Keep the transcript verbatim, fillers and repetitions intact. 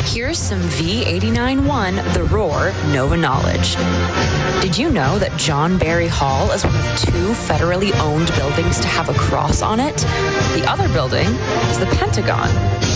Here's some V eighty-nine one The Roar Nova knowledge. Did you know that John Barry Hall is one of two federally owned buildings to have a cross on it? The other building is the Pentagon.